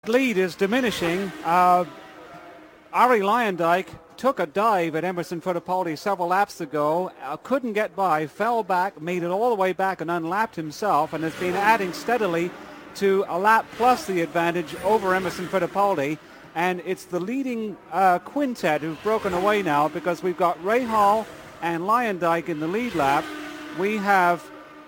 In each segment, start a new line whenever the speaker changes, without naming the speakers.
Lead is diminishing. Ari Luyendyk took a dive at Emerson Fittipaldi several laps ago, couldn't get by, fell back, made it all the way back and unlapped himself, and has been adding steadily to a lap plus the advantage over Emerson Fittipaldi. And it's the leading quintet who've broken away now, because we've got Rahal and Luyendyk in the lead lap. We have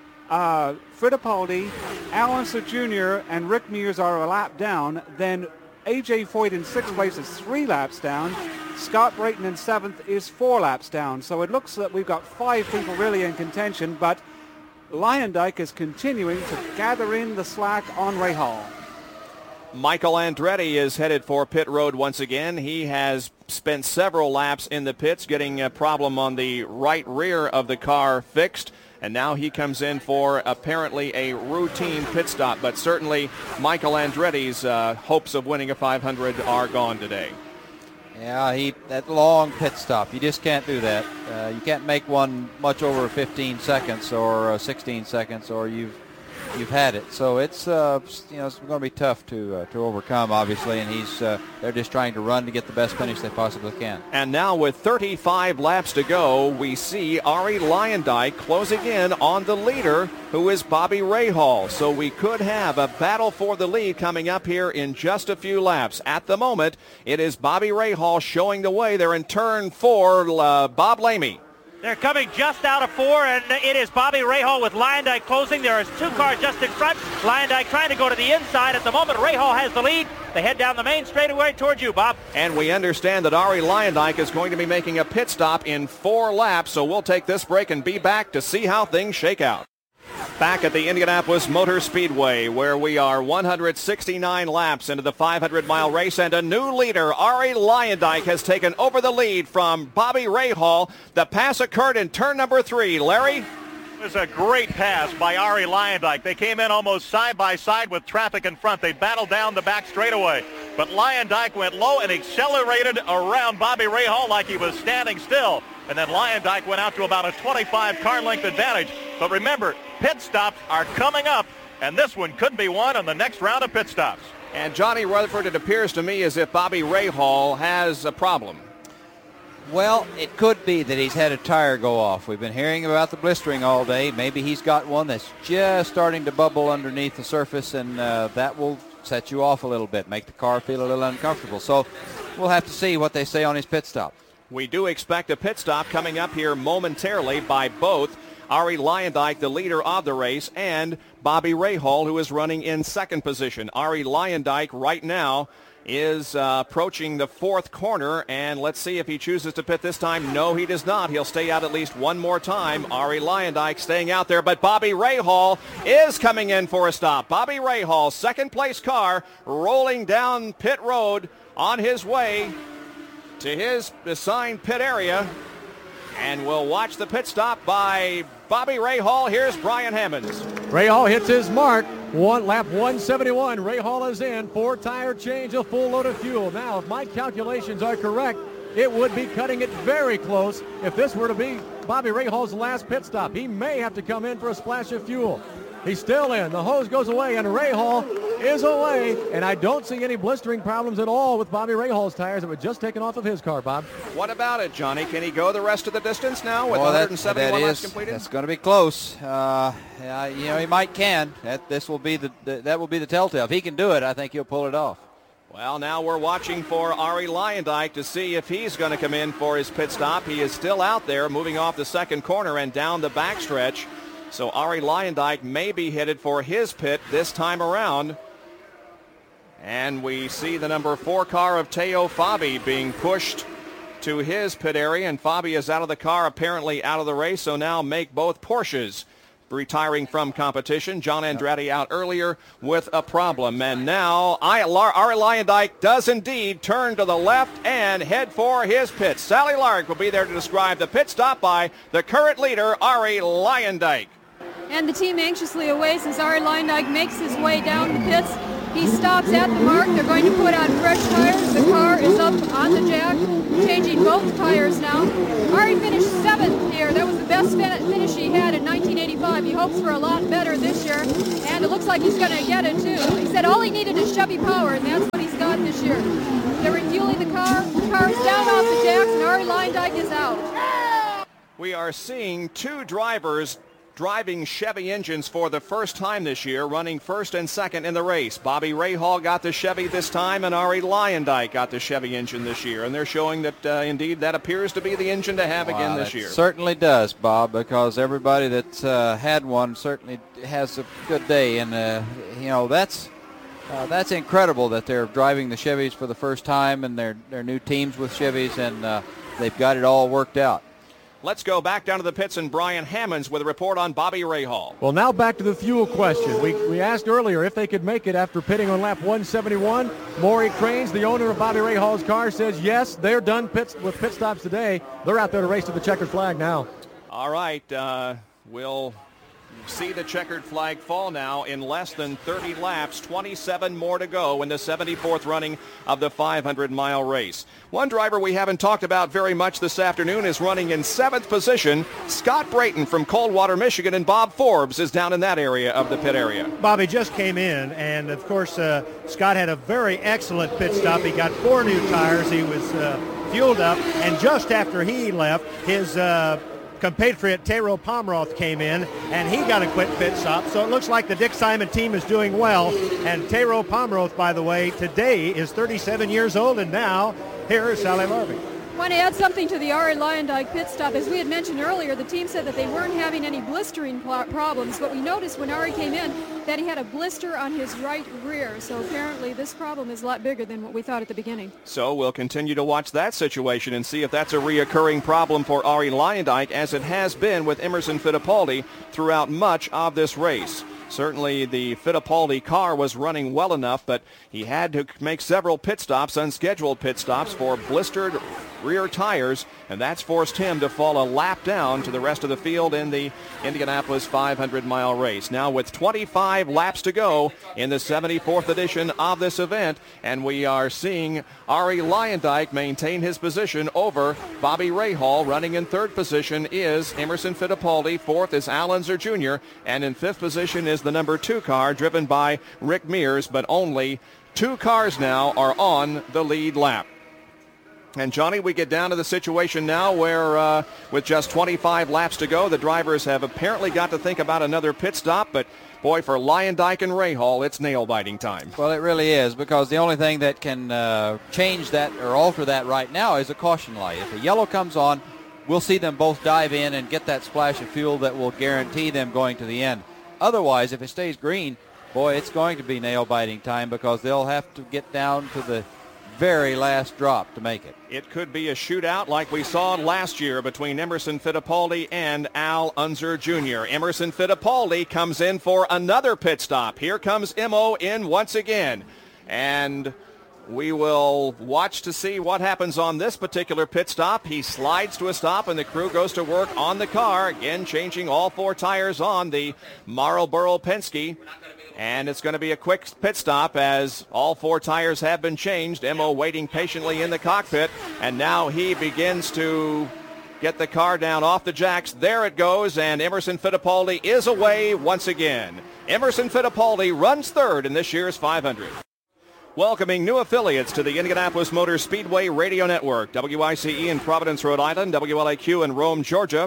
Fittipaldi, Alonso Jr. and Rick Mears are a lap down. Then A.J. Foyt in sixth place is 3 laps down. Scott Brayton in seventh is 4 laps down. So it looks that we've got 5 people really in contention, but Luyendyk is continuing to gather in the slack on Rahal.
Michael Andretti is headed for pit road once again. He has spent several laps in the pits getting a problem on the right rear of the car fixed. And now he comes in for apparently a routine pit stop. But certainly Michael Andretti's hopes of winning a 500 are gone today.
Yeah, that long pit stop, you just can't do that. You can't make one much over 15 seconds or 16 seconds, or you've had it. So it's it's going to be tough to overcome, obviously, and they're just trying to run to get the best finish they possibly can.
And now with 35 laps to go, we see Ari Luyendyk closing in on the leader, who is Bobby Rahal. So we could have a battle for the lead coming up here in just a few laps. At the moment, it is Bobby Rahal showing the way. They're in turn 4, Bob Lamey.
They're coming just out of 4, and it is Bobby Rahal with Luyendyk closing. There is 2 cars just in front. Luyendyk trying to go to the inside. At the moment, Rahal has the lead. They head down the main straightaway towards you, Bob.
And we understand that Ari Luyendyk is going to be making a pit stop in 4 laps, so we'll take this break and be back to see how things shake out. Back at the Indianapolis Motor Speedway, where we are 169 laps into the 500-mile race, and a new leader, Ari Luyendyk, has taken over the lead from Bobby Rahal. The pass occurred in turn number 3. Larry?
It was a great pass by Ari Luyendyk. They came in almost side by side with traffic in front. They battled down the back straightaway. But Luyendyk went low and accelerated around Bobby Rahal like he was standing still. And then Luyendyk went out to about a 25 car length advantage. But remember, pit stops are coming up, and this one could be won on the next round of pit stops.
And Johnny Rutherford, it appears to me as if Bobby Rahal has a problem.
Well, it could be that he's had a tire go off. We've been hearing about the blistering all day. Maybe he's got one that's just starting to bubble underneath the surface, and that will set you off a little bit, make the car feel a little uncomfortable. So we'll have to see what they say on his pit stop.
We do expect a pit stop coming up here momentarily by both Ari Luyendyk, the leader of the race, and Bobby Rahal, who is running in second position. Ari Luyendyk right now is approaching the 4th corner, and let's see if he chooses to pit this time. No, he does not. He'll stay out at least one more time. Ari Luyendyk staying out there, but Bobby Rahal is coming in for a stop. Bobby Rahal, second place car, rolling down pit road on his way to his assigned pit area, and we'll watch the pit stop by Bobby Rahal. Here's Brian Hammonds.
Rahal hits his mark. Lap 171. Rahal is in. 4-tire change, a full load of fuel. Now, if my calculations are correct, it would be cutting it very close if this were to be Bobby Rahal's last pit stop. He may have to come in for a splash of fuel. He's still in. The hose goes away, and Rahal is away. And I don't see any blistering problems at all with Bobby Rahal's tires that were just taken off of his car, Bob.
What about it, Johnny? Can he go the rest of the distance now with 171 laps completed?
That's going to be close. He might can. That will be the telltale. If he can do it, I think he'll pull it off.
Well, now we're watching for Ari Luyendyk to see if he's going to come in for his pit stop. He is still out there, moving off the second corner and down the backstretch. So Ari Luyendyk may be headed for his pit this time around. And we see the number 4 car of Teo Fabi being pushed to his pit area. And Fabi is out of the car, apparently out of the race. So now make both Porsches retiring from competition. John Andretti out earlier with a problem. And now Ari Luyendyk does indeed turn to the left and head for his pit. Sally Lark will be there to describe the pit stop by the current leader, Ari Luyendyk.
And the team anxiously awaits as Ari Luyendyk makes his way down the pits. He stops at the mark. They're going to put on fresh tires. The car is up on the jack, changing both tires now. Ari finished 7th here. That was the best finish he had in 1985. He hopes for a lot better this year, and it looks like he's going to get it too. He said all he needed is Chevy power, and that's what he's got this year. They're refueling the car. The car is down off the jacks, and Ari Luyendyk is out.
We are seeing two drivers driving Chevy engines for the first time this year, running first and second in the race. Bobby Rahal got the Chevy this time, and Ari Luyendyk got the Chevy engine this year. And they're showing that, indeed, that appears to be the engine to have again this year.
Certainly does, Bob, because everybody that's had one certainly has a good day. And, that's incredible that they're driving the Chevys for the first time, and they're new teams with Chevys, and they've got it all worked out.
Let's go back down to the pits and Brian Hammonds with a report on Bobby Rahal.
Well, now back to the fuel question. We asked earlier if they could make it after pitting on lap 171. Maury Cranes, the owner of Bobby Rahal's car, says yes, they're done with pit stops today. They're out there to race to the checkered flag now.
All right, we'll see the checkered flag fall now in less than 30 laps, 27 more to go in the 74th running of the 500-mile race. One driver we haven't talked about very much this afternoon is running in 7th position, Scott Brayton from Coldwater, Michigan, and Bob Forbes is down in that area of the pit area.
Bobby just came in, and of course Scott had a very excellent pit stop. He got 4 new tires. He was fueled up, and just after he left, his compatriot Tero Pomroth came in, and he got a quick pit stop. So it looks like the Dick Simon team is doing well. And Tero Pomroth, by the way, today is 37 years old, and now here is Sally Larvey.
I want to add something to the Ari Luyendyk pit stop. As we had mentioned earlier, the team said that they weren't having any blistering problems, but we noticed when Ari came in that he had a blister on his right rear. So apparently this problem is a lot bigger than what we thought at the beginning. So
we'll continue to watch that situation and see if that's a reoccurring problem for Ari Luyendyk, as it has been with Emerson Fittipaldi throughout much of this race. Certainly the Fittipaldi car was running well enough, but he had to make several pit stops, unscheduled pit stops, for blistered rear tires, and that's forced him to fall a lap down to the rest of the field in the Indianapolis 500-mile race. Now with 25 laps to go in the 74th edition of this event, and we are seeing Ari Luyendyk maintain his position over Bobby Rahal. Running in 3rd position is Emerson Fittipaldi. 4th is Al Unser Jr., and in 5th position is the number 2 car driven by Rick Mears, but only 2 cars now are on the lead lap. And, Johnny, we get down to the situation now where, with just 25 laps to go, the drivers have apparently got to think about another pit stop. But, boy, for Luyendyk and Rahal, it's nail-biting time.
Well, it really is, because the only thing that can change that or alter that right now is a caution light. If a yellow comes on, we'll see them both dive in and get that splash of fuel that will guarantee them going to the end. Otherwise, if it stays green, boy, it's going to be nail-biting time, because they'll have to get down to the very last drop to make it.
It could be a shootout like we saw last year between Emerson Fittipaldi and Al Unser Jr. Emerson Fittipaldi comes in for another pit stop. Here comes Emo in once again. And we will watch to see what happens on this particular pit stop. He slides to a stop, and the crew goes to work on the car, again changing all 4 tires on the Marlboro Penske. And it's going to be a quick pit stop as all 4 tires have been changed. Emo waiting patiently in the cockpit, and now he begins to get the car down off the jacks. There it goes, and Emerson Fittipaldi is away once again. Emerson Fittipaldi runs 3rd in this year's 500. Welcoming new affiliates to the Indianapolis Motor Speedway Radio Network. WICE in Providence, Rhode Island, WLAQ in Rome, Georgia,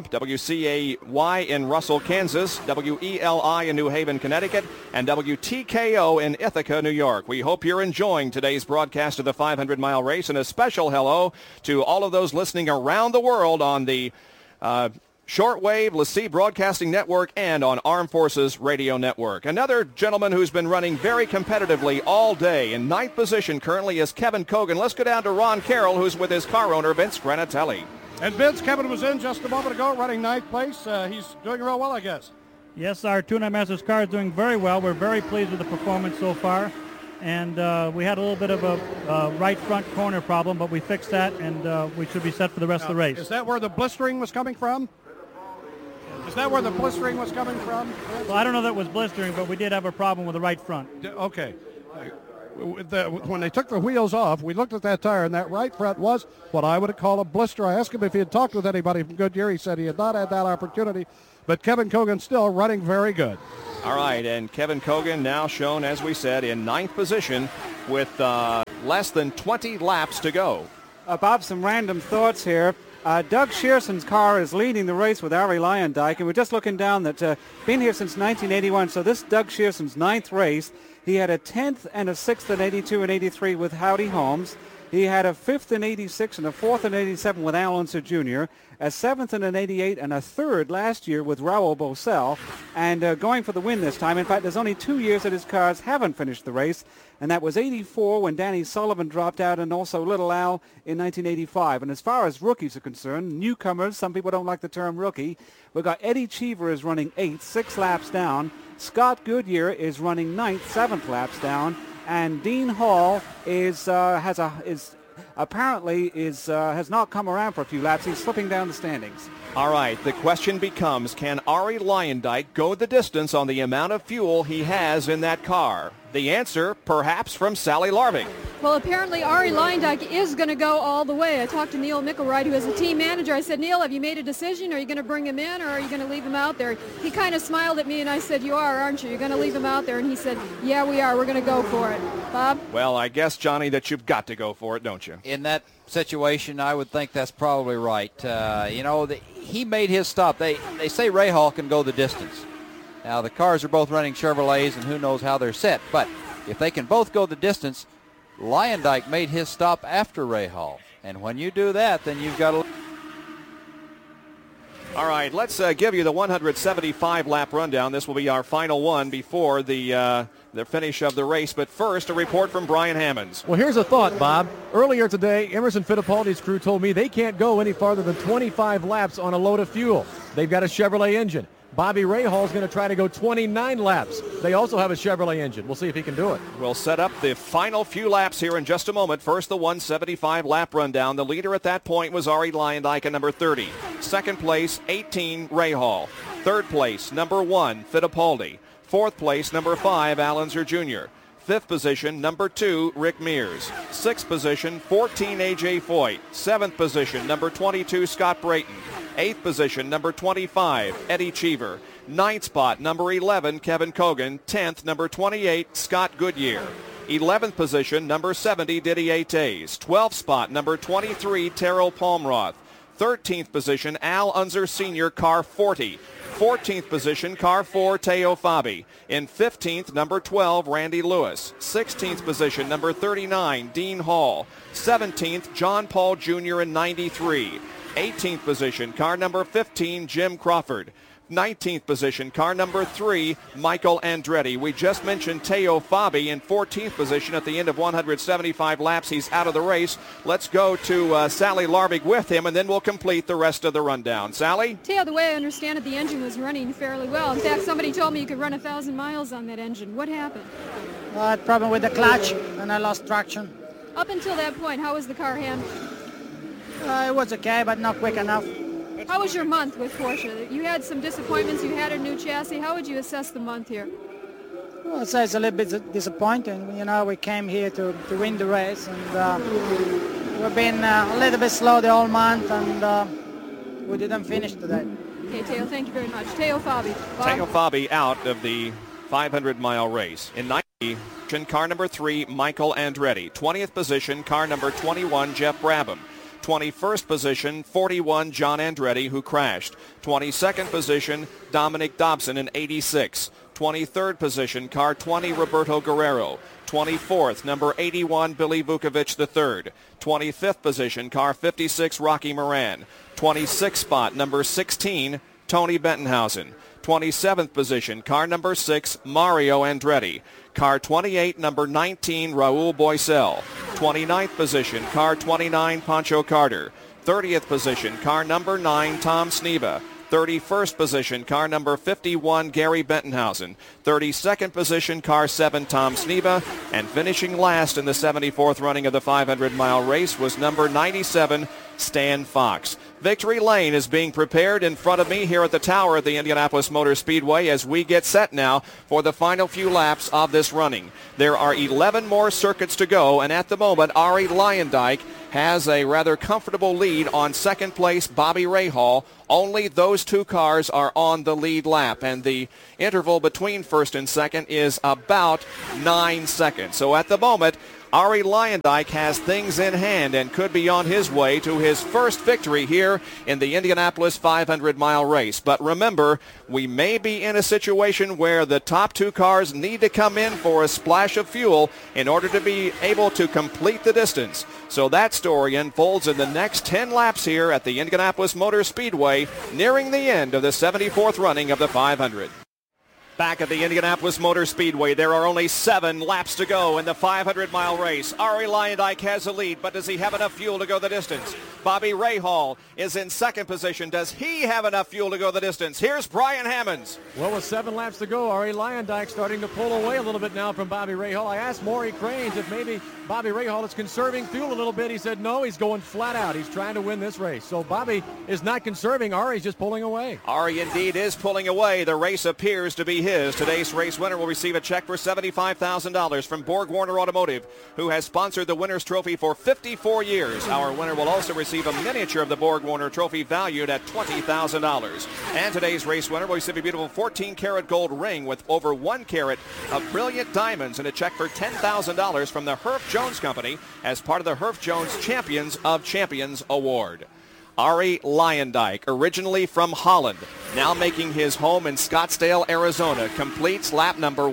WCAY in Russell, Kansas, WELI in New Haven, Connecticut, and WTKO in Ithaca, New York. We hope you're enjoying today's broadcast of the 500-mile race, and a special hello to all of those listening around the world on the Shortwave, LaCie Broadcasting Network, and on Armed Forces Radio Network. Another gentleman who's been running very competitively all day. In 9th position currently is Kevin Cogan. Let's go down to Ron Carroll, who's with his car owner, Vince Granatelli.
And Vince, Kevin was in just a moment ago, running 9th place. He's doing real well, I guess.
Yes, our 2.5 Masters car is doing very well. We're very pleased with the performance so far. And we had a little bit of a right front corner problem, but we fixed that, and we should be set for the rest of the race.
Is that where the blistering was coming from? Well,
I don't know that it was blistering, but we did have a problem with the right front.
Okay. when they took the wheels off, we looked at that tire, and that right front was what I would call a blister. I asked him if he had talked with anybody from Goodyear. He said he had not had that opportunity, but Kevin Cogan still running very good.
All right, and Kevin Cogan now shown, as we said, in 9th position with less than 20 laps to go.
Bob, some random thoughts here. Doug Shearson's car is leading the race with Arie Luyendyk, and we're just looking down that been here since 1981, so this Doug Shearson's 9th race. He had a 10th and a 6th in 82 and 83 with Howdy Holmes. He had a 5th in 86 and a 4th in 87 with Al Unser Jr., a 7th in an 88 and a 3rd last year with Raul Boesel, and going for the win this time. In fact, there's only 2 years that his cars haven't finished the race, and that was 84 when Danny Sullivan dropped out, and also Little Al in 1985. And as far as rookies are concerned, newcomers, some people don't like the term rookie, we've got Eddie Cheever is running 8th, 6 laps down. Scott Goodyear is running 9th, 7th laps down, and Dean Hall has not come around for a few laps. He's slipping down the standings.
All right, the question becomes, can Arie Luyendyk go the distance on the amount of fuel he has in that car? The answer, perhaps, from Sally Larvig.
Well, apparently Arie Luyendyk is going to go all the way. I talked to Neil Mickelride, who is a team manager. I said, Neil, have you made a decision? Are you going to bring him in, or are you going to leave him out there? He kind of smiled at me, and I said, you are, aren't you? You're going to leave him out there? And he said, yeah, we are. We're going to go for it. Bob?
Well, I guess, Johnny, that you've got to go for it, don't you?
In that situation, I would think that's probably right. He made his stop. They say Ray Hall can go the distance. Now, the cars are both running Chevrolets, and who knows how they're set. But if they can both go the distance, Luyendyk made his stop after Ray Hall. And when you do that, then you've got to...
All right, let's give you the 175-lap rundown. This will be our final one before the finish of the race. But first, a report from Brian Hammonds.
Well, here's a thought, Bob. Earlier today, Emerson Fittipaldi's crew told me they can't go any farther than 25 laps on a load of fuel. They've got a Chevrolet engine. Bobby Rahal is going to try to go 29 laps. They also have a Chevrolet engine. We'll see if he can do it.
We'll set up the final few laps here in just a moment. First, the 175-lap rundown. The leader at that point was Arie Luyendyk at number 30. Second place, 18, Rahal. Third place, number 1, Fittipaldi. Fourth place, number 5, Al Unser Jr. Fifth position, number 2, Rick Mears. Sixth position, 14, A.J. Foyt. Seventh position, number 22, Scott Brayton. Eighth position, number 25, Eddie Cheever. Ninth spot, number 11, Kevin Cogan. 10th, number 28, Scott Goodyear. 11th position, number 70, Didier Tays. 12th spot, number 23, Terrell Palmroth. 13th position, Al Unser Sr., car 40. 14th position, car 4, Teo Fabi. In 15th, number 12, Randy Lewis. 16th position, number 39, Dean Hall. 17th, John Paul Jr. in 93. 18th position, car number 15, Jim Crawford. 19th position, car number 3, Michael Andretti. We just mentioned Teo Fabi in 14th position at the end of 175 laps. He's out of the race. Let's go to Sally Larvig with him, and then we'll complete the rest of the rundown. Sally?
Teo, the way I understand it, the engine was running fairly well. In fact, somebody told me you could run 1,000 miles on that engine. What happened?
I had a problem with the clutch, and I lost traction.
Up until that point, how was the car handled?
It was okay, but not quick enough.
How was your month with Porsche? You had some disappointments. You had a new chassis. How would you assess the month here?
Well, I'd say it's a little bit disappointing. You know, we came here to win the race, and we've been a little bit slow the whole month, and we didn't finish today.
Okay, Teo, thank you very much. Teo Fabi.
Teo Fabi out of the 500-mile race. In 90, car number 3, Michael Andretti. 20th position, car number 21, Jeff Brabham. 21st position, 41, John Andretti, who crashed. 22nd position, Dominic Dobson in 86. 23rd position, car 20, Roberto Guerrero. 24th, number 81, Billy Vukovic III. 25th position, car 56, Rocky Moran. 26th spot, number 16, Tony Bettenhausen. 27th position, car number 6, Mario Andretti. Car 28, number 19, Raul Boesel. 29th position, car 29, Pancho Carter. 30th position, car number 9, Tom Sneva. 31st position, car number 51, Gary Bettenhausen. 32nd position, car 7, Tom Sneva. And finishing last in the 74th running of the 500-mile race was number 97, Stan Fox. Victory Lane is being prepared in front of me here at the tower at the Indianapolis Motor Speedway as we get set now for the final few laps of this running. There are 11 more circuits to go, and at the moment, Arie Luyendyk has a rather comfortable lead on second place Bobby Rahal. Only those two cars are on the lead lap, and the interval between first and second is about 9 seconds. So at the moment, Arie Luyendyk has things in hand and could be on his way to his first victory here in the Indianapolis 500-mile race. But remember, we may be in a situation where the top two cars need to come in for a splash of fuel in order to be able to complete the distance. So that story unfolds in the next 10 laps here at the Indianapolis Motor Speedway, nearing the end of the 74th running of the 500. Back at the Indianapolis Motor Speedway, there are only 7 laps to go in the 500-mile race. Arie Luyendyk has a lead, but does he have enough fuel to go the distance? Bobby Rahal is in second position. Does he have enough fuel to go the distance? Here's Brian Hammonds.
Well, with 7 laps to go, Arie Luyendyk starting to pull away a little bit now from Bobby Rahal. I asked Maury Cranes if maybe Bobby Rahal is conserving fuel a little bit. He said no, he's going flat out. He's trying to win this race. So Bobby is not conserving. Arie's just pulling away.
Arie indeed is pulling away. The race appears to be his. Today's race winner will receive a check for $75,000 from Borg Warner Automotive, who has sponsored the Winners Trophy for 54 years. Our winner will also receive a miniature of the Borg Warner Trophy valued at $20,000. And today's race winner will receive a beautiful 14-karat gold ring with over 1 carat of brilliant diamonds and a check for $10,000 from the Herff Jones Company as part of the Herff Jones Champions of Champions Award. Arie Luyendyk, originally from Holland, now making his home in Scottsdale, Arizona, completes lap number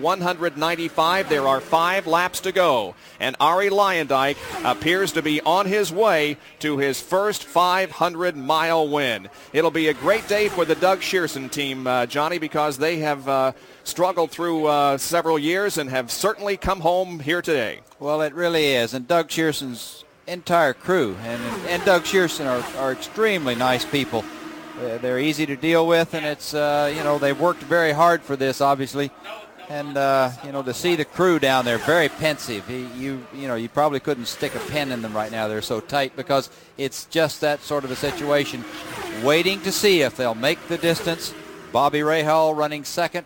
195. There are 5 laps to go, and Arie Luyendyk appears to be on his way to his first 500-mile win. It'll be a great day for the Doug Shearson team, Johnny, because they have struggled through several years and have certainly come home here today.
Well, it really is, and Doug Shearson's entire crew and Doug Shearson are extremely nice people. They're easy to deal with, and it's they've worked very hard for this, obviously, and to see the crew down there very pensive. You probably couldn't stick a pen in them right now. They're so tight because it's just that sort of a situation, waiting to see if they'll make the distance. Bobby Rahal running second,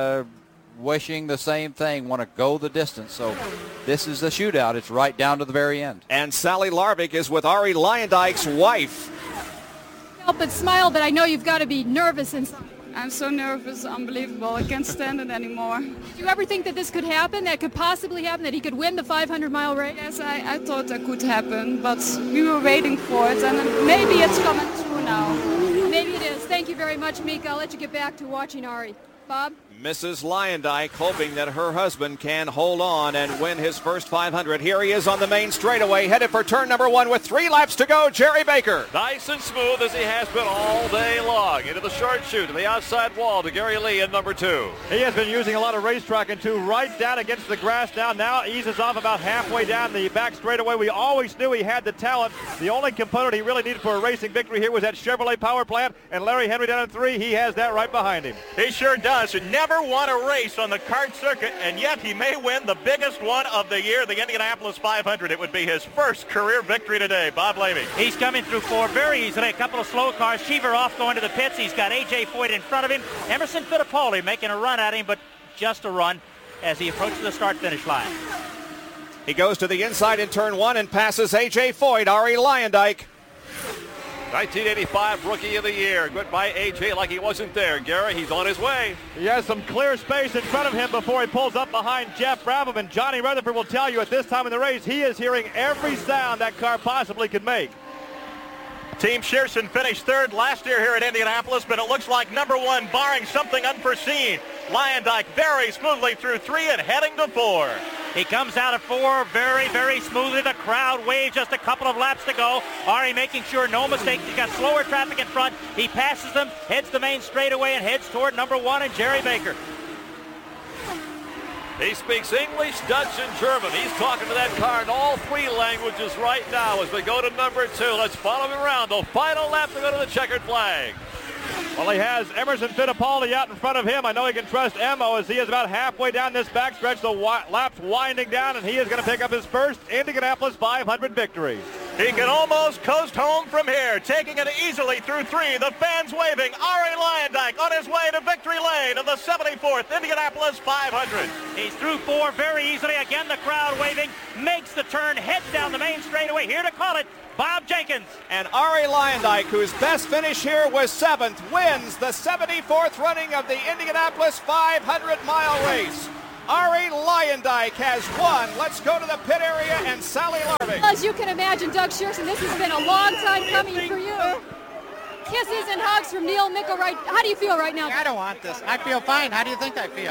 wishing the same thing, want to go the distance. So this is a shootout. It's right down to the very end.
And Sally Larvik is with Arie Luyendyk's wife.
Help but smile, but I know you've got to be nervous inside.
I'm so nervous, unbelievable. I can't stand it anymore.
Did you ever think that this could happen, that could possibly happen, that he could win the 500-mile race?
Yes, I thought that could happen, but we were waiting for it, and maybe it's coming true now.
Maybe it is. Thank you very much, Mika. I'll let you get back to watching Arie. Bob?
Mrs. Luyendyk hoping that her husband can hold on and win his first 500. Here he is on the main straightaway, headed for turn number 1 with 3 laps to go. Jerry Baker.
Nice and smooth as he has been all day long. Into the short chute to the outside wall to Gary Lee in number 2.
He has been using a lot of racetrack and 2 right down against the grass now eases off about halfway down the back straightaway. We always knew he had the talent. The only component he really needed for a racing victory here was that Chevrolet power plant, and Larry Henry down in 3. He has that right behind him.
He sure does. Never won a race on the kart circuit, and yet he may win the biggest one of the year, the Indianapolis 500. It would be his first career victory today. Bob Levy.
He's coming through 4 very easily. A couple of slow cars. Cheever off going to the pits. He's got A.J. Foyt in front of him. Emerson Fittipaldi making a run at him, but just a run as he approaches the start-finish line.
He goes to the inside in turn 1 and passes A.J. Foyt. Arie Luyendyk.
1985 Rookie of the Year. Goodbye, A.J. like he wasn't there. Gary, he's on his way.
He has some clear space in front of him before he pulls up behind Jeff Brabham, and Johnny Rutherford will tell you at this time in the race he is hearing every sound that car possibly could make.
Team Shearson finished 3rd last year here at Indianapolis, but it looks like number 1, barring something unforeseen. Luyendyk very smoothly through 3 and heading to 4.
He comes out of 4 very, very smoothly. The crowd waves, just a couple of laps to go. Arie making sure no mistakes. He's got slower traffic in front. He passes them, heads the main straightaway, and heads toward number 1 and Jerry Baker.
He speaks English, Dutch, and German. He's talking to that car in all 3 languages right now as we go to number 2. Let's follow him around. The final lap to go to the checkered flag.
Well, he has Emerson Fittipaldi out in front of him. I know he can trust Emo as he is about halfway down this backstretch. The lap's winding down, and he is going to pick up his first Indianapolis 500 victory.
He can almost coast home from here, taking it easily through 3. The fans waving. Arie Luyendyk on his way to victory lane of the 74th Indianapolis 500.
He's through 4 very easily. Again, the crowd waving. Makes the turn, heads down the main straightaway. Here to call it, Bob Jenkins.
And Arie Luyendyk, whose best finish here was 7th, wins the 74th running of the Indianapolis 500-mile race. Arie Luyendyk has won. Let's go to the pit area and Sally Larvik.
As you can imagine, Doug Shearson, this has been a long time coming for you. Kisses and hugs from Neil Mickelwright. How do you feel right now?
I don't want this. I feel fine. How do you think I feel?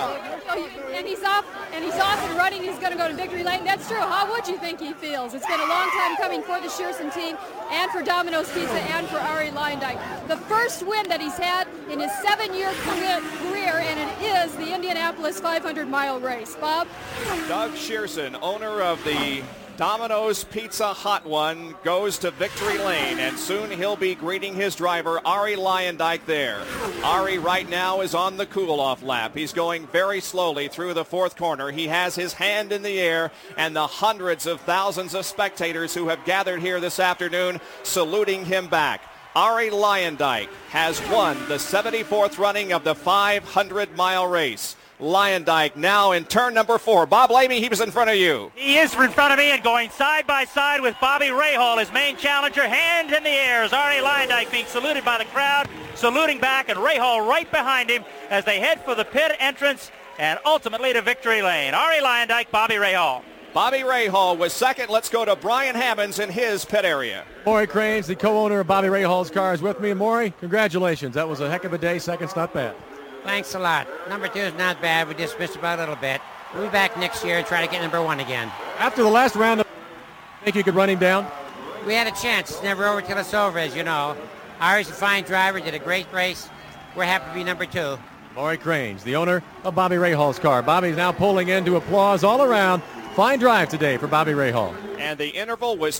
And he's off and running. He's going to go to victory lane. That's true. How would you think he feels? It's been a long time coming for the Shearson team and for Domino's Pizza and for Arie Luyendyk. The first win that he's had in his 7-year career, and it is the Indianapolis 500-mile race. Bob?
Doug Shearson, owner of the Domino's Pizza Hot One, goes to victory lane, and soon he'll be greeting his driver, Arie Luyendyk, there. Arie right now is on the cool-off lap. He's going very slowly through the 4th corner. He has his hand in the air, and the hundreds of thousands of spectators who have gathered here this afternoon saluting him back. Arie Luyendyk has won the 74th running of the 500-mile race. Luyendyk now in turn number 4. Bob Lamy, he was in front of you.
He is in front of me and going side by side with Bobby Rahal, his main challenger. Hand in the air as Arie Luyendyk being saluted by the crowd, saluting back, and Rahal right behind him as they head for the pit entrance and ultimately to victory lane. Arie Luyendyk, Bobby Rahal.
Bobby Rahal was second. Let's go to Brian Hammonds in his pit area.
Maury Cranes, the co-owner of Bobby Rahal's car, is with me. Maury, congratulations. That was a heck of a day. Second's not bad.
Thanks a lot. Number 2 is not bad. We just missed about a little bit. We'll be back next year and try to get number 1 again.
After the last round, think you could run him down?
We had a chance. It's never over till it's over, as you know. Arie's a fine driver, did a great race. We're happy to be number 2.
Maury Cranes, the owner of Bobby Rahal's car. Bobby's now pulling into applause all around. Fine drive today for Bobby Rahal.
And the interval was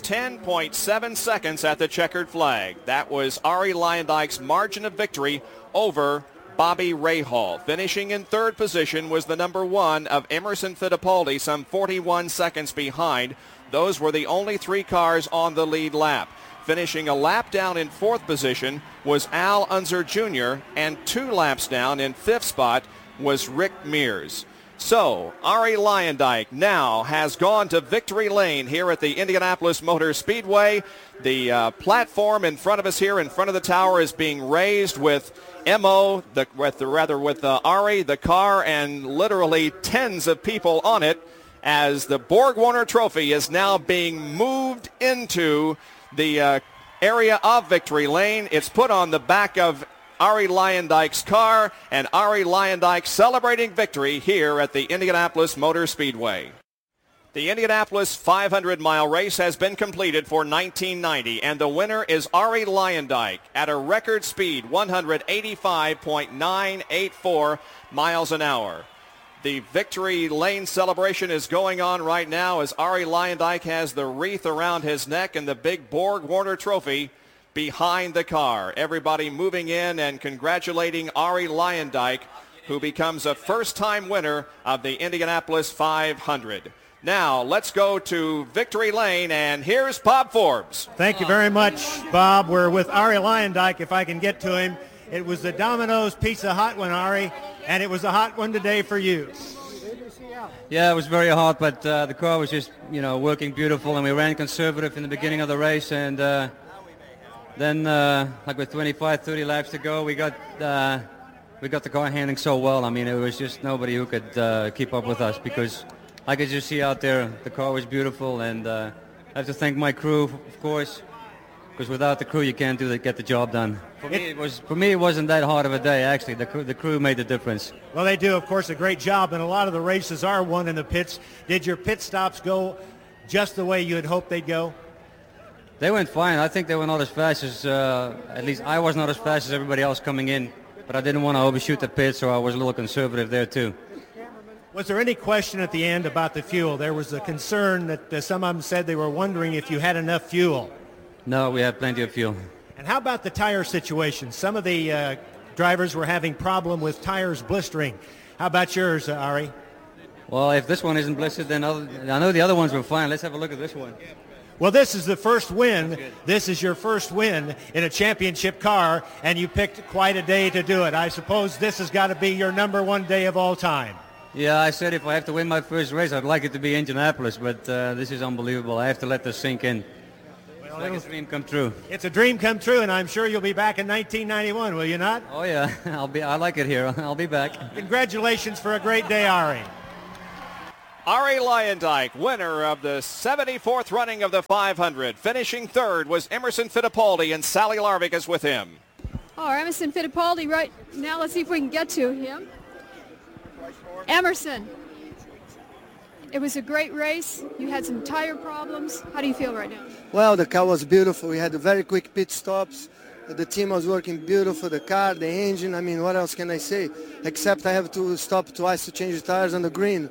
10.7 seconds at the checkered flag. That was Arie Luyendyk's margin of victory over Bobby Rahal. Finishing in 3rd position was the number 1 of Emerson Fittipaldi, some 41 seconds behind. Those were the only 3 cars on the lead lap. Finishing a lap down in 4th position was Al Unser Jr., and 2 laps down in 5th spot was Rick Mears. So, Arie Luyendyk now has gone to victory lane here at the Indianapolis Motor Speedway. The platform in front of us here in front of the tower is being raised with Arie, the car, and literally tens of people on it as the Borg Warner Trophy is now being moved into the area of victory lane. It's put on the back of Arie Luyendyk's car, and Arie Luyendyk celebrating victory here at the Indianapolis Motor Speedway. The Indianapolis 500-mile race has been completed for 1990, and the winner is Arie Luyendyk at a record speed, 185.984 miles an hour. The victory lane celebration is going on right now as Arie Luyendyk has the wreath around his neck and the big Borg Warner Trophy behind the car. Everybody moving in and congratulating Arie Luyendyk, who becomes a first-time winner of the Indianapolis 500. Now, let's go to victory lane, and here's Bob Forbes.
Thank you very much, Bob. We're with Arie Luyendyk, if I can get to him. It was the Domino's Pizza Hot One, Arie, and it was a hot one today for you.
Yeah, it was very hot, but the car was just, working beautiful, and we ran conservative in the beginning of the race, and then, like with 25, 30 laps to go, we got the car handling so well. I mean, it was just nobody who could keep up with us because, like as you see out there, the car was beautiful, and I have to thank my crew, of course, because without the crew, you can't get the job done. For me, it wasn't that hard of a day, actually. The crew made the difference.
Well, they do, of course, a great job, and a lot of the races are won in the pits. Did your pit stops go just the way you had hoped they'd go?
They went fine. I think they were not as fast as, at least I was not as fast as everybody else coming in, but I didn't want to overshoot the pit, so I was a little conservative there too.
Was there any question at the end about the fuel? There was a concern that some of them said they were wondering if you had enough fuel.
No, we had plenty of fuel.
And how about the tire situation? Some of the drivers were having problem with tires blistering. How about yours, Arie?
Well, if this one isn't blistered, then I know the other ones were fine. Let's have a look at this one.
Well, this is the first win. This is your first win in a championship car, and you picked quite a day to do it. I suppose this has got to be your number one day of all time.
Yeah, I said if I have to win my first race, I'd like it to be Indianapolis, but this is unbelievable. I have to let this sink in. It's like a dream come true.
It's a dream come true, and I'm sure you'll be back in 1991, will you not?
Oh, yeah. I like it here. I'll be back.
Congratulations for a great day, Ari.
Arie Luyendyk, winner of the 74th running of the 500. Finishing third was Emerson Fittipaldi, and Sally Larvik is with him.
Oh, Emerson Fittipaldi right now. Let's see if we can get to him. Emerson, it was a great race. You had some tire problems. How do you feel right now?
Well, the car was beautiful. We had very quick pit stops. The team was working beautiful. The car, the engine. I mean, what else can I say? Except I have to stop twice to change the tires on the green.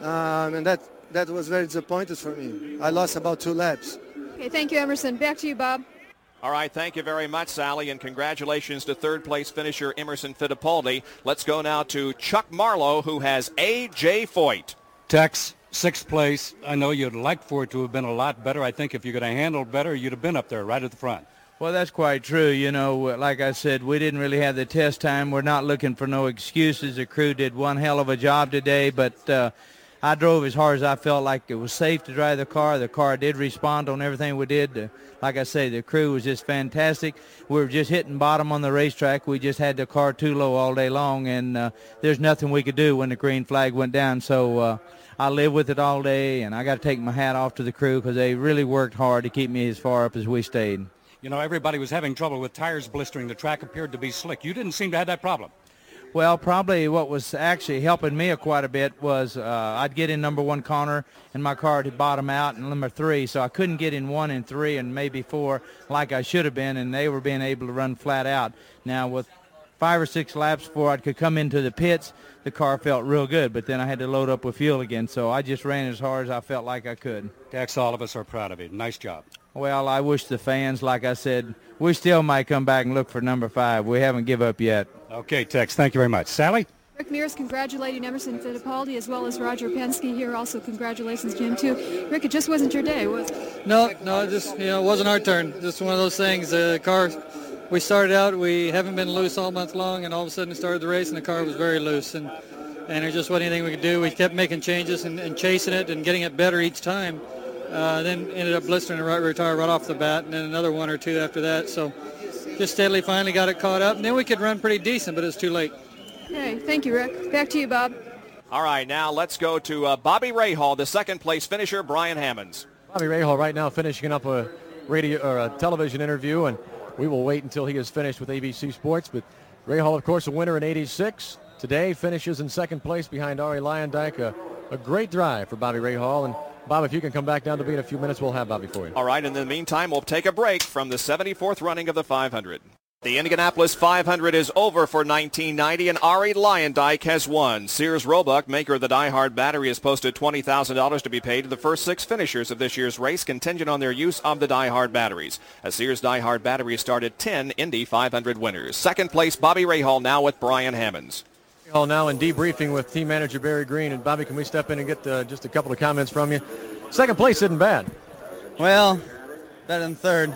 And that was very disappointing for me. I lost about 2 laps.
Okay, thank you, Emerson. Back to you, Bob.
All right, thank you very much, Sally, and congratulations to third-place finisher Emerson Fittipaldi. Let's go now to Chuck Marlowe, who has A.J. Foyt.
Tex, 6th place. I know you'd like for it to have been a lot better. I think if you could have handled better, you'd have been up there right at the front.
Well, that's quite true. You know, like I said, we didn't really have the test time. We're not looking for no excuses. The crew did one hell of a job today, but I drove as hard as I felt like it was safe to drive the car. The car did respond on everything we did. Like I say, the crew was just fantastic. We were just hitting bottom on the racetrack. We just had the car too low all day long, and there's nothing we could do when the green flag went down. So I lived with it all day, and I got to take my hat off to the crew because they really worked hard to keep me as far up as we stayed.
You know, everybody was having trouble with tires blistering. The track appeared to be slick. You didn't seem to have that problem.
Well, probably what was actually helping me quite a bit was I'd get in number 1 corner and my car would bottom out in number 3, so I couldn't get in 1 and 3 and maybe 4 like I should have been, and they were being able to run flat out. Now, with 5 or 6 laps before I could come into the pits, the car felt real good, but then I had to load up with fuel again, so I just ran as hard as I felt like I could.
Tex, all of us are proud of you. Nice job.
Well, I wish the fans, like I said, we still might come back and look for number 5. We haven't give up yet.
Okay, Tex, thank you very much. Sally?
Rick Mears congratulating Emerson Fittipaldi as well as Roger Penske here. Also, congratulations to him, too. Rick, it just wasn't your day, was it?
No, just, it wasn't our turn. Just one of those things. The car, we started out, we haven't been loose all month long, and all of a sudden we started the race, and the car was very loose. And there just wasn't anything we could do. We kept making changes and chasing it and getting it better each time. Then ended up blistering the right rear tire right off the bat, and then another 1 or 2 after that. So just steadily finally got it caught up, and then we could run pretty decent, but it was too late.
Okay, thank you, Rick. Back to you, Bob.
All right, now let's go to Bobby Rahal, the second-place finisher, Brian Hammonds.
Bobby Rahal right now finishing up a radio or a television interview, and we will wait until he is finished with ABC Sports. But Rahal, of course, a winner in '86. Today finishes in second place behind Arie Luyendyk. A great drive for Bobby Rahal. And Bob, if you can come back down to me in a few minutes, we'll have Bobby for you.
All right, in the meantime, we'll take a break from the 74th running of the 500. The Indianapolis 500 is over for 1990, and Arie Luyendyk has won. Sears Roebuck, maker of the Die Hard battery, has posted $20,000 to be paid to the first 6 finishers of this year's race, contingent on their use of the Die Hard batteries. A Sears Die Hard battery started 10 Indy 500 winners. Second place, Bobby Rahal, now with Brian Hammonds.
Rahal now in debriefing with team manager Barry Green. And Bobby, can we step in and get just a couple of comments from you? Second place isn't bad.
Well, better than third.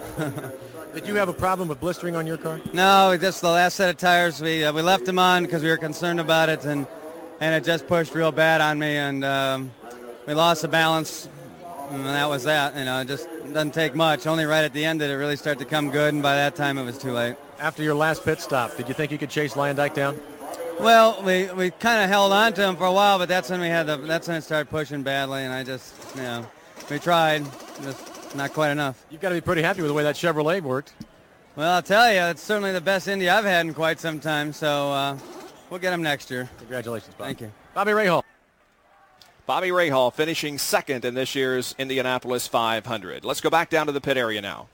Did you have a problem with blistering on your car?
No, just the last set of tires. We left them on because we were concerned about it, and it just pushed real bad on me, and we lost the balance, and that was that. It just doesn't take much. Only right at the end did it really start to come good, and by that time it was too late.
After your last pit stop, did you think you could chase Luyendyk down?
Well, we kind of held on to him for a while, but that's when it started pushing badly, and I just, we tried, just not quite enough.
You've got to be pretty happy with the way that Chevrolet worked.
Well, I'll tell you, it's certainly the best Indy I've had in quite some time, so we'll get him next year.
Congratulations, Bob.
Thank you.
Bobby Rahal.
Bobby Rahal finishing second in this year's Indianapolis 500. Let's go back down to the pit area now.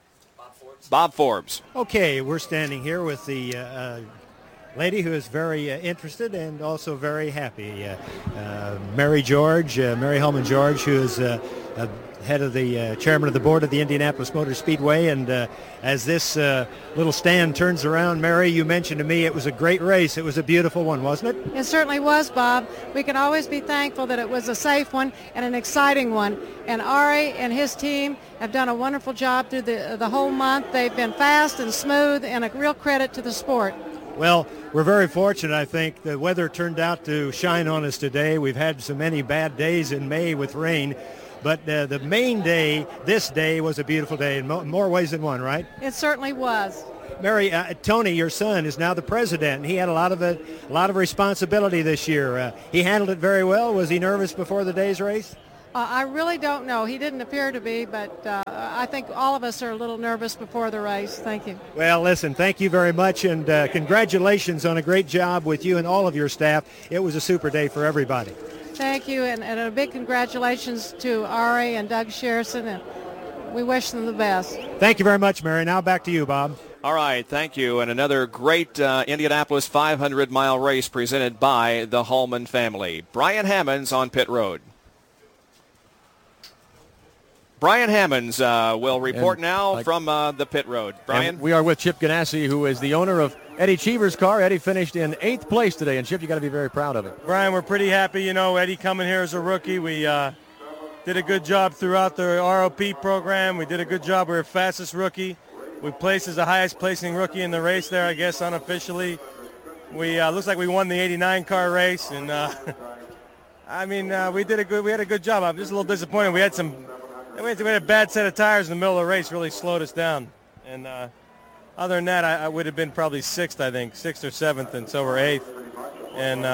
Bob Forbes.
Okay, we're standing here with the lady who is very interested and also very happy. Mary Hellman George, who is head of the chairman of the board of the Indianapolis Motor Speedway. And as this little stand turns around, Mary, you mentioned to me it was a great race. It was a beautiful one, wasn't it?
It certainly was, Bob. We can always be thankful that it was a safe one and an exciting one. And Ari and his team have done a wonderful job through the whole month. They've been fast and smooth, and a real credit to the sport.
Well, we're very fortunate, I think. The weather turned out to shine on us today. We've had so many bad days in May with rain. But the main day, this day, was a beautiful day in more ways than one, right?
It certainly was.
Mary, Tony, your son, is now the president, and he had a lot of responsibility this year. He handled it very well. Was he nervous before the day's race?
I really don't know. He didn't appear to be, but I think all of us are a little nervous before the race. Thank you.
Well, listen, thank you very much, and congratulations on a great job with you and all of your staff. It was a super day for everybody.
Thank you, and a big congratulations to Ari and Doug Sherrison, and we wish them the best.
Thank you very much, Mary. Now back to you, Bob.
All right, thank you. And another great Indianapolis 500-mile race presented by the Hallman family. Brian Hammonds on pit road. Brian Hammonds will report from the pit road. Brian?
We are with Chip Ganassi, who is the owner of Eddie Cheever's car. Eddie finished in 8th place today, and Chip, you got to be very proud of it.
Brian, we're pretty happy. You know, Eddie coming here as a rookie. We did a good job throughout the ROP program. We did a good job. We were fastest rookie. We placed as the highest placing rookie in the race there, I guess, unofficially. We looks like we won the 89 car race, and we had a good job. I'm just a little disappointed. We had a bad set of tires in the middle of the race, really slowed us down. And other than that, I would have been probably 6th, I think, 6th or 7th, and so we're 8th. And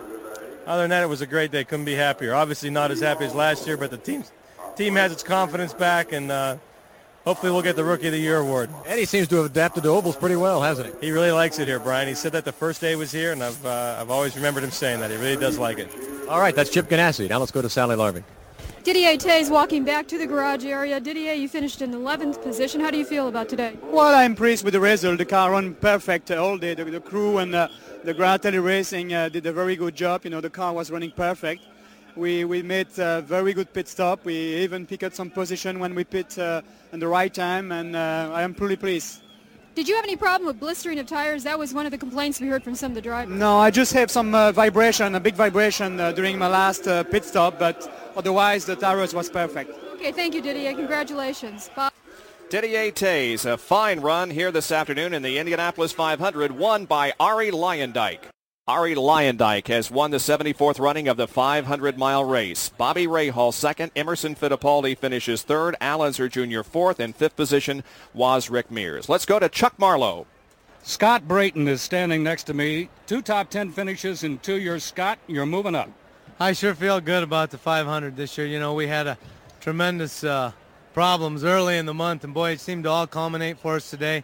other than that, it was a great day. Couldn't be happier. Obviously not as happy as last year, but the team has its confidence back, and hopefully we'll get the Rookie of the Year award.
Eddie seems to have adapted to ovals pretty well, hasn't he?
He really likes it here, Brian. He said that the first day he was here, and I've always remembered him saying that. He really does like it.
All right, that's Chip Ganassi. Now let's go to Sally Larving.
Didier Tays walking back to the garage area. Didier, you finished in 11th position. How do you feel about today?
Well, I'm pleased with the result. The car ran perfect all day. The crew and the Granatelli Racing did a very good job. You know, the car was running perfect. We made a very good pit stop. We even picked up some position when we pit in the right time, and I am pretty pleased.
Did you have any problem with blistering of tires? That was one of the complaints we heard from some of the drivers.
No, I just have some vibration, a big vibration during my last pit stop, but otherwise the tires was perfect.
Okay, thank you, Didier. Congratulations. Bob.
Didier Tays, a fine run here this afternoon in the Indianapolis 500, won by Ari Luyendyk. Ari Luyendyk has won the 74th running of the 500-mile race. Bobby Rahal second. Emerson Fittipaldi finishes third. Al Unser Jr. fourth. In fifth position was Rick Mears. Let's go to Chuck Marlowe.
Scott Brayton is standing next to me. 2 top 10 finishes in 2 years. Scott, you're moving up.
I sure feel good about the 500 this year. You know, we had a tremendous problems early in the month, and boy, it seemed to all culminate for us today.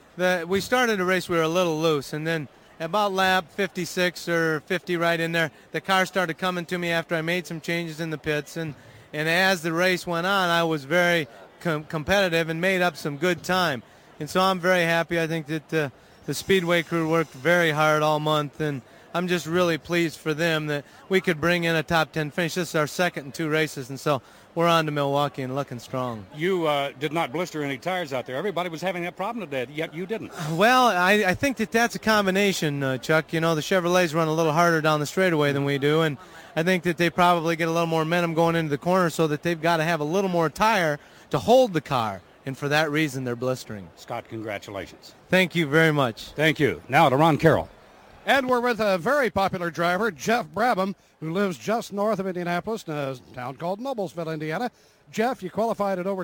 We started the race, we were a little loose, and then about lap 56 or 50 right in there, the car started coming to me after I made some changes in the pits, and as the race went on, I was very competitive and made up some good time. And so I'm very happy. I think that the Speedway crew worked very hard all month, and I'm just really pleased for them that we could bring in a top 10 finish. This is our second in 2 races, and so we're on to Milwaukee and looking strong.
You did not blister any tires out there. Everybody was having that problem today, yet you didn't.
Well, I think that's a combination, Chuck. You know, the Chevrolets run a little harder down the straightaway than we do, and I think that they probably get a little more momentum going into the corner, so that they've got to have a little more tire to hold the car, and for that reason they're blistering.
Scott, congratulations.
Thank you very much.
Thank you. Now to Ron Carroll.
And we're with a very popular driver, Jeff Brabham, who lives just north of Indianapolis in a town called Noblesville, Indiana. Jeff, you qualified at over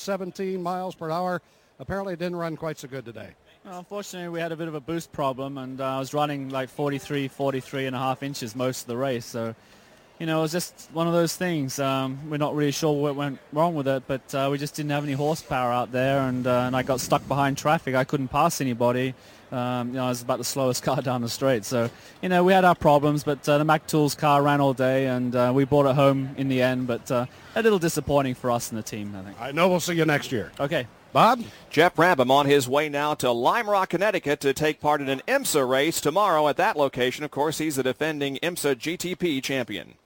217 miles per hour. Apparently it didn't run quite so good today.
Well, unfortunately, we had a bit of a boost problem, and I was running like 43 and a half inches most of the race. So, you know, it was just one of those things. We're not really sure what went wrong with it, but we just didn't have any horsepower out there, and I got stuck behind traffic. I couldn't pass anybody. You know, I was about the slowest car down the straight. So, you know, we had our problems, but the Mac Tools car ran all day, and we brought it home in the end. But a little disappointing for us and the team, I think.
I know we'll see you next year.
Okay.
Bob?
Jeff Brabham on his way now to Lime Rock, Connecticut to take part in an IMSA race tomorrow at that location. Of course, he's the defending IMSA GTP champion.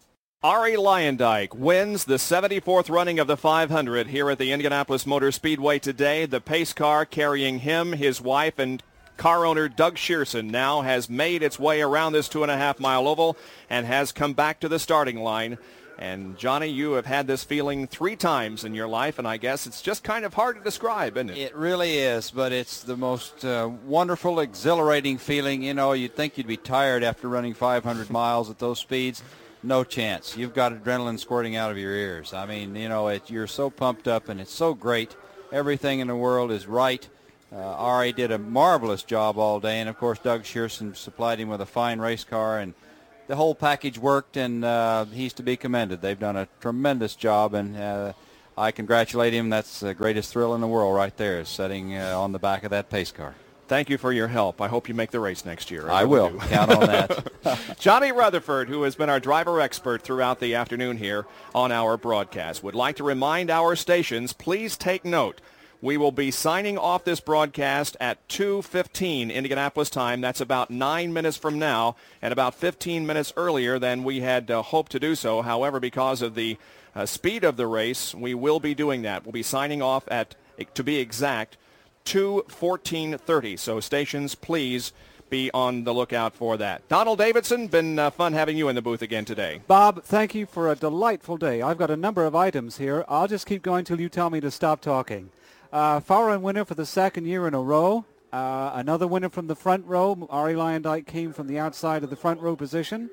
Arie Luyendyk wins the 74th running of the 500 here at the Indianapolis Motor Speedway today. The pace car carrying him, his wife, and car owner Doug Shearson now has made its way around this 2.5-mile oval and has come back to the starting line. And, Johnny, you have had this feeling 3 times in your life, and I guess it's just kind of hard to describe, isn't it?
It really is, but it's the most wonderful, exhilarating feeling. You know, you'd think you'd be tired after running 500 miles at those speeds. No chance. You've got adrenaline squirting out of your ears. I mean, you know, you're so pumped up, and it's so great. Everything in the world is right. Arie did a marvelous job all day, and, of course, Doug Shearson supplied him with a fine race car, and the whole package worked, and he's to be commended. They've done a tremendous job, and I congratulate him. That's the greatest thrill in the world right there, is sitting on the back of that pace car.
Thank you for your help. I hope you make the race next year.
I will. Count on that.
Johnny Rutherford, who has been our driver expert throughout the afternoon here on our broadcast, would like to remind our stations, please take note. We will be signing off this broadcast at 2:15 Indianapolis time. That's about 9 minutes from now and about 15 minutes earlier than we had hoped to do so. However, because of the speed of the race, we will be doing that. We'll be signing off at, to be exact, 2:14:30. So stations, please be on the lookout for that. Donald Davidson, been fun having you in the booth again today.
Bob, thank you for a delightful day. I've got a number of items here. I'll just keep going till you tell me to stop talking. Far-run winner for the second year in a row. Another winner from the front row. Arie Luyendyk came from the outside of the front row position.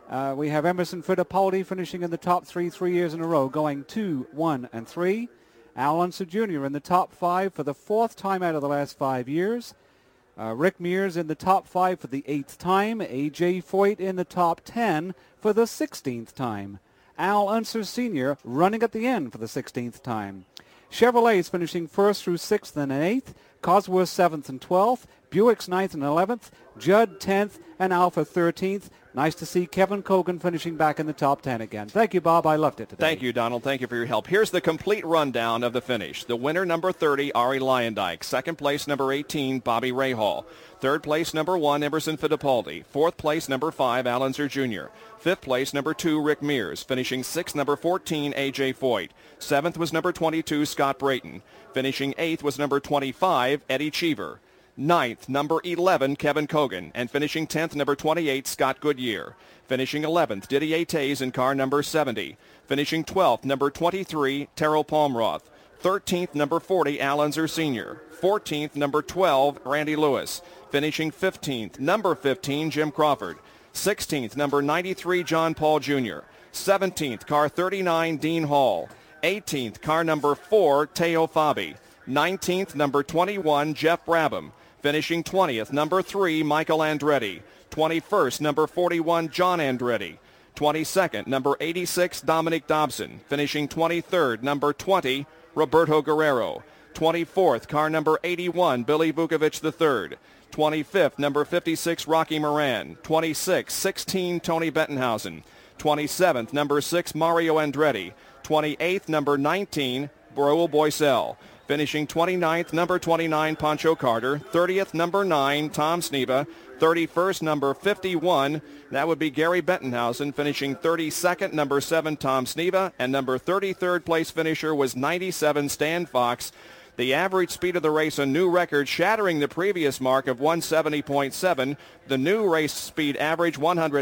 We have Emerson Fittipaldi finishing in the top 3 years in a row, going 2, 1, and 3. Al Unser Jr. in the top 5 for the 4th time out of the last 5 years. Rick Mears in the top 5 for the 8th time. A.J. Foyt in the top 10 for the 16th time. Al Unser Sr. running at the end for the 16th time. Chevrolet's finishing 1st through 6th and 8th. Cosworth 7th and 12th. Buick's 9th and 11th. Judd 10th and Alfa 13th. Nice to see Kevin Cogan finishing back in the top 10 again. Thank you, Bob. I loved it today.
Thank you, Donald. Thank you for your help. Here's the complete rundown of the finish. The winner, number 30, Arie Luyendyk. Second place, number 18, Bobby Rahal. Third place, number 1, Emerson Fittipaldi. Fourth place, number 5, Al Unser Jr. Fifth place, number 2, Rick Mears. Finishing 6th, number 14, A.J. Foyt. 7th was number 22, Scott Brayton. Finishing 8th was number 25, Eddie Cheever. 9th, number 11, Kevin Cogan. And finishing 10th, number 28, Scott Goodyear. Finishing 11th, Didier Tays in car number 70. Finishing 12th, number 23, Terrell Palmroth. 13th, number 40, Al Unser Sr. 14th, number 12, Randy Lewis. Finishing 15th, number 15, Jim Crawford. 16th, number 93, John Paul Jr. 17th, car 39, Dean Hall. 18th, car number 4, Teo Fabi. 19th, number 21, Jeff Brabham. Finishing 20th, number 3, Michael Andretti. 21st, number 41, John Andretti. 22nd, number 86, Dominic Dobson. Finishing 23rd, number 20, Roberto Guerrero. 24th, car number 81, Billy Vukovich III. 25th, number 56, Rocky Moran. 26th, 16, Tony Bettenhausen. 27th, number 6, Mario Andretti. 28th, number 19, Raul Boesel. Finishing 29th, number 29, Pancho Carter. 30th, number 9, Tom Sneva. 31st, number 51, that would be Gary Bettenhausen. Finishing 32nd, number 7, Tom Sneva. And number 33rd place finisher was 97, Stan Fox. The average speed of the race, a new record, shattering the previous mark of 170.7. The new race speed average,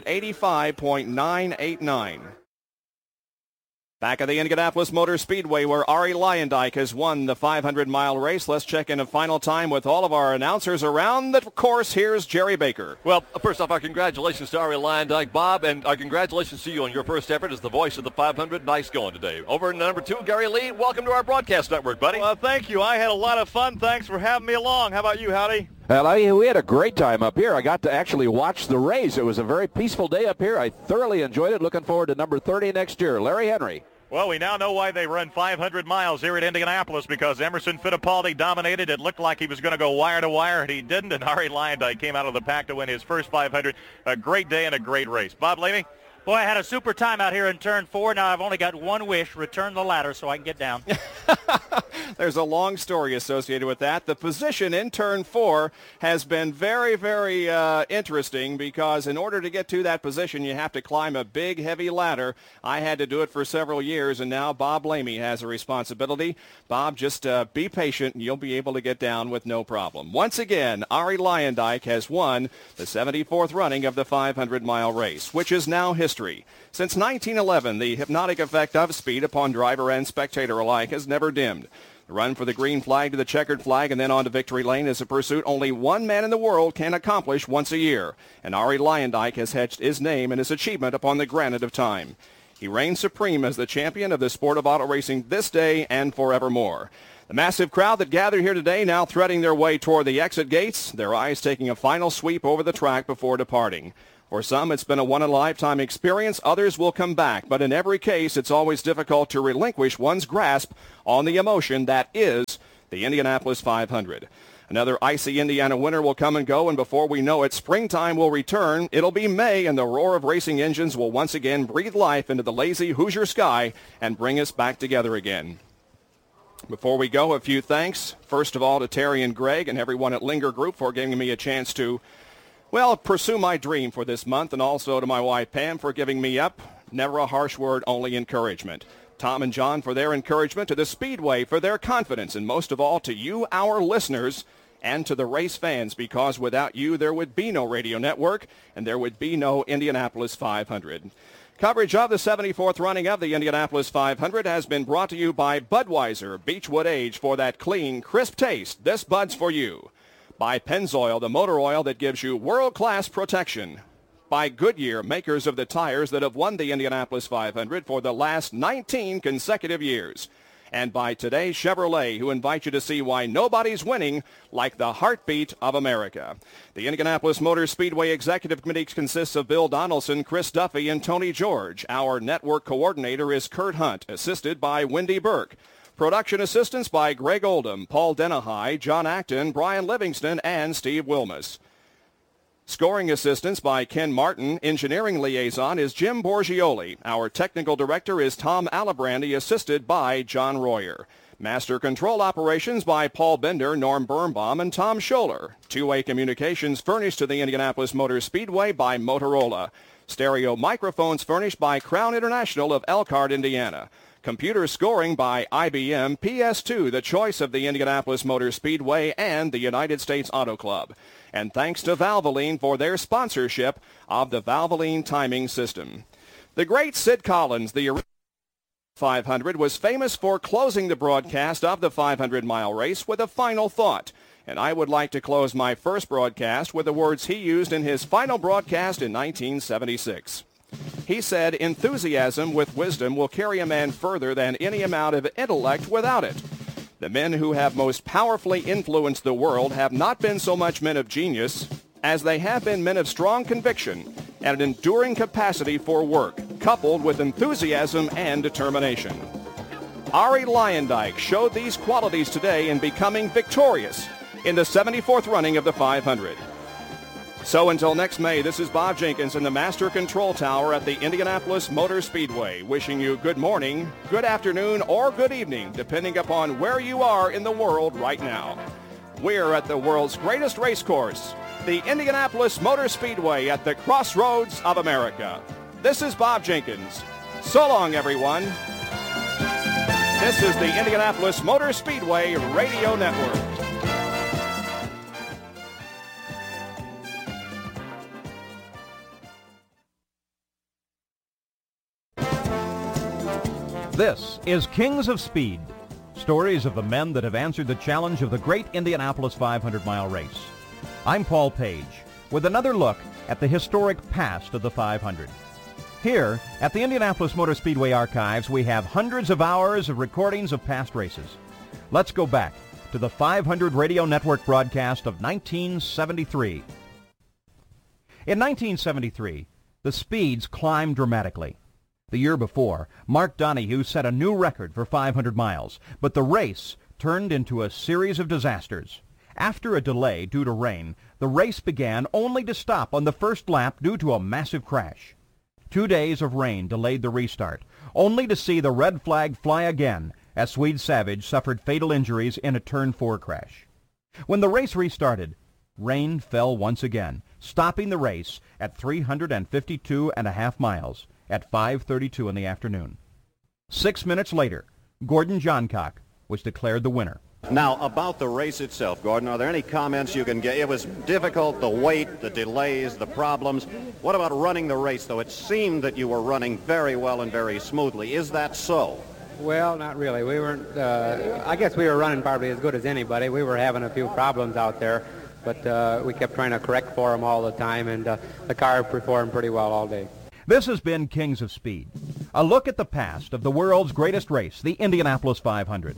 185.989. Back at the Indianapolis Motor Speedway, where Arie Luyendyk has won the 500-mile race. Let's check in a final time with all of our announcers around the course. Here's Jerry Baker.
Well, first off, our congratulations to Arie Luyendyk, Bob, and our congratulations to you on your first effort as the voice of the 500. Nice going today. Over in number 2, Gary Lee, welcome to our broadcast network, buddy.
Well, thank you. I had a lot of fun. Thanks for having me along. How about you, Howdy?
Well, we had a great time up here. I got to actually watch the race. It was a very peaceful day up here. I thoroughly enjoyed it. Looking forward to number 30 next year. Larry Henry.
Well, we now know why they run 500 miles here at Indianapolis, because Emerson Fittipaldi dominated. It looked like he was going to go wire to wire, and he didn't, and Arie Luyendyk came out of the pack to win his first 500. A great day and a great race. Bob Lamy?
Boy, I had a super time out here in turn 4. Now I've only got one wish, return the ladder so I can get down.
There's a long story associated with that. The position in turn 4 has been very, very interesting because in order to get to that position, you have to climb a big, heavy ladder. I had to do it for several years, and now Bob Lamy has a responsibility. Bob, just be patient, and you'll be able to get down with no problem. Once again, Arie Luyendyk has won the 74th running of the 500-mile race, which is now history. Since 1911, the hypnotic effect of speed upon driver and spectator alike has never dimmed. The run for the green flag to the checkered flag and then on to victory lane is a pursuit only one man in the world can accomplish once a year, and Arie Luyendyk has etched his name and his achievement upon the granite of time. He reigns supreme as the champion of the sport of auto racing this day and forevermore. The massive crowd that gathered here today now threading their way toward the exit gates, their eyes taking a final sweep over the track before departing. For some, it's been a one-in-a-lifetime experience. Others will come back. But in every case, it's always difficult to relinquish one's grasp on the emotion that is the Indianapolis 500. Another icy Indiana winter will come and go, and before we know it, springtime will return. It'll be May, and the roar of racing engines will once again breathe life into the lazy Hoosier sky and bring us back together again. Before we go, a few thanks. First of all, to Terry and Greg and everyone at Linger Group for giving me a chance to pursue my dream for this month, and also to my wife Pam for giving me up. Never a harsh word, only encouragement. Tom and John for their encouragement, to the Speedway for their confidence, and most of all to you, our listeners, and to the race fans, because without you there would be no radio network and there would be no Indianapolis 500. Coverage of the 74th running of the Indianapolis 500 has been brought to you by Budweiser Beechwood Age for that clean, crisp taste. This Bud's for you. By Pennzoil, the motor oil that gives you world-class protection. By Goodyear, makers of the tires that have won the Indianapolis 500 for the last 19 consecutive years. And by Today Chevrolet, who invite you to see why nobody's winning like the heartbeat of America. The Indianapolis Motor Speedway Executive Committee consists of Bill Donaldson, Chris Duffy, and Tony George. Our network coordinator is Kurt Hunt, assisted by Wendy Burke. Production assistance by Greg Oldham, Paul Denahai, John Acton, Brian Livingston, and Steve Wilmus. Scoring assistance by Ken Martin. Engineering liaison is Jim Borgioli. Our technical director is Tom Alabrandy, assisted by John Royer. Master control operations by Paul Bender, Norm Birnbaum, and Tom Scholler. Two-way communications furnished to the Indianapolis Motor Speedway by Motorola. Stereo microphones furnished by Crown International of Elkhart, Indiana. Computer scoring by IBM PS2, the choice of the Indianapolis Motor Speedway and the United States Auto Club. And thanks to Valvoline for their sponsorship of the Valvoline timing system. The great Sid Collins, the original 500, was famous for closing the broadcast of the 500-mile race with a final thought. And I would like to close my first broadcast with the words he used in his final broadcast in 1976. He said, "Enthusiasm with wisdom will carry a man further than any amount of intellect without it. The men who have most powerfully influenced the world have not been so much men of genius as they have been men of strong conviction and an enduring capacity for work, coupled with enthusiasm and determination." Arie Luyendyk showed these qualities today in becoming victorious in the 74th running of the 500. So until next May, this is Bob Jenkins in the Master Control Tower at the Indianapolis Motor Speedway, wishing you good morning, good afternoon, or good evening, depending upon where you are in the world right now. We're at the world's greatest race course, the Indianapolis Motor Speedway at the crossroads of America. This is Bob Jenkins. So long, everyone. This is the Indianapolis Motor Speedway Radio Network.
This is Kings of Speed, stories of the men that have answered the challenge of the great Indianapolis 500-mile race. I'm Paul Page, with another look at the historic past of the 500. Here, at the Indianapolis Motor Speedway Archives, we have hundreds of hours of recordings of past races. Let's go back to the 500 Radio Network broadcast of 1973. In 1973, the speeds climbed dramatically. The year before, Mark Donohue set a new record for 500 miles, but the race turned into a series of disasters. After a delay due to rain, the race began only to stop on the first lap due to a massive crash. 2 days of rain delayed the restart, only to see the red flag fly again as Swede Savage suffered fatal injuries in a Turn 4 crash. When the race restarted, rain fell once again, stopping the race at 352.5 miles at 5:32 in the afternoon. 6 minutes later, Gordon Johncock was declared the winner.
Now, about the race itself, Gordon, are there any comments you can get? It was difficult, the wait, the delays, the problems. What about running the race, though? It seemed that you were running very well and very smoothly. Is that so?
Well, not really. We weren't, I guess we were running probably as good as anybody. We were having a few problems out there, but we kept trying to correct for them all the time, and the car performed pretty well all day.
This has been Kings of Speed, a look at the past of the world's greatest race, the Indianapolis 500.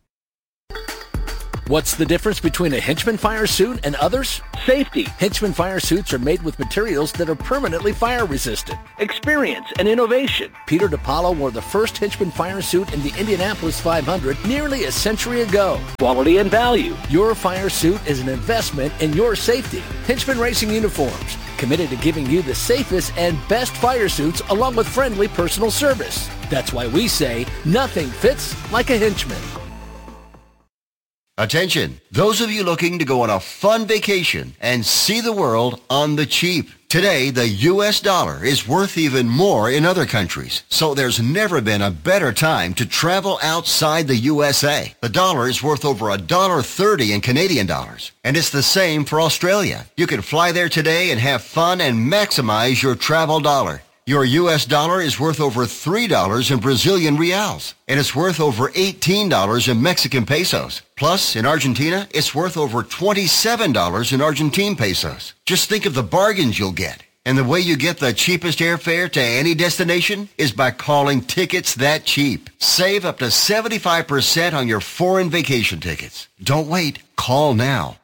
What's the difference between a Hinchman fire suit and others? Safety. Hinchman fire suits are made with materials that are permanently fire resistant. Experience and innovation. Peter DiPaolo wore the first Hinchman fire suit in the Indianapolis 500 nearly a century ago. Quality and value. Your fire suit is an investment in your safety. Hinchman Racing Uniforms, committed to giving you the safest and best fire suits along with friendly personal service. That's why we say nothing fits like a Hinchman.
Attention, those of you looking to go on a fun vacation and see the world on the cheap. Today, the U.S. dollar is worth even more in other countries, so there's never been a better time to travel outside the USA. The dollar is worth over $1.30 in Canadian dollars, and it's the same for Australia. You can fly there today and have fun and maximize your travel dollar. Your U.S. dollar is worth over $3 in Brazilian reals, and it's worth over $18 in Mexican pesos. Plus, in Argentina, it's worth over $27 in Argentine pesos. Just think of the bargains you'll get. And the way you get the cheapest airfare to any destination is by calling Tickets That Cheap. Save up to 75% on your foreign vacation tickets. Don't wait. Call now.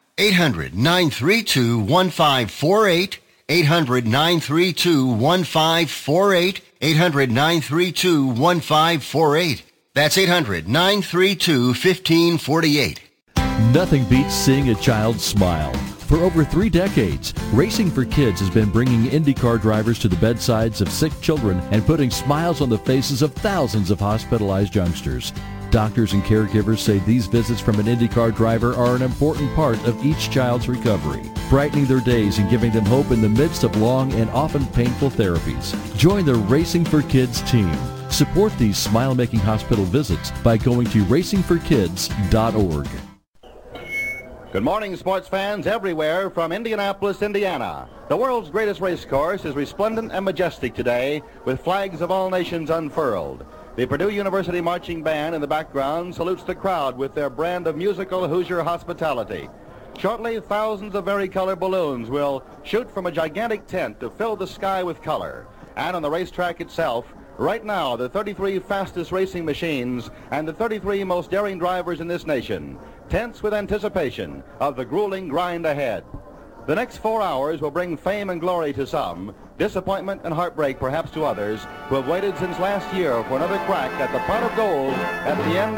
800-932-1548. 800-932-1548. 800-932-1548. That's 800-932-1548.
Nothing beats seeing a child smile. For over 3 decades, Racing for Kids has been bringing IndyCar drivers to the bedsides of sick children and putting smiles on the faces of thousands of hospitalized youngsters. Doctors and caregivers say these visits from an IndyCar driver are an important part of each child's recovery, brightening their days and giving them hope in the midst of long and often painful therapies. Join the Racing for Kids team. Support these smile-making hospital visits by going to racingforkids.org.
Good morning, sports fans everywhere from Indianapolis, Indiana. The world's greatest race course is resplendent and majestic today with flags of all nations unfurled. The Purdue University Marching Band in the background salutes the crowd with their brand of musical Hoosier hospitality. Shortly, thousands of varicolored balloons will shoot from a gigantic tent to fill the sky with color. And on the racetrack itself, right now, the 33 fastest racing machines and the 33 most daring drivers in this nation, tense with anticipation of the grueling grind ahead. The next 4 hours will bring fame and glory to some, disappointment and heartbreak perhaps to others who have waited since last year for another crack at the pot of gold at the end